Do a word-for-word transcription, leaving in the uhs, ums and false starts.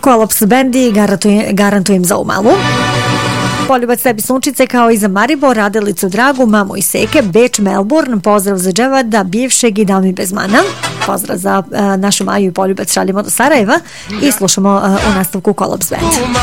Kolaps bendi garantujem, garantujem za umalu. Poljubac tebi sunčice kao i za Maribor, Radelicu Dragu, mamu i Seke, Beč, Melbourne, pozdrav za Dževada, bivšeg i Dami bez mana. Pozdrav za uh, našu Maju i Poljubac šaljemo do Sarajeva i slušamo uh, u nastavku Kolaps band.